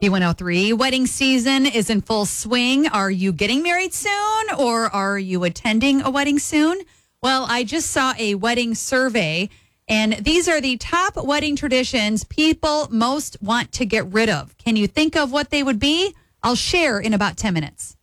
B103, wedding season is in full swing. Are you getting married soon or are you attending a wedding soon? Well, I just saw a wedding survey, and these are the top wedding traditions people most want to get rid of. Can you think of what they would be? I'll share in about 10 minutes.